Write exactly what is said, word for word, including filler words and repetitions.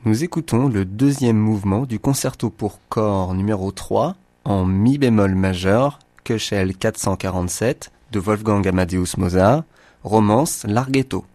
Nous écoutons le deuxième mouvement du concerto pour corps numéro trois en mi bémol majeur, Köchel quatre cent quarante-sept de Wolfgang Amadeus Mozart, romance Larghetto.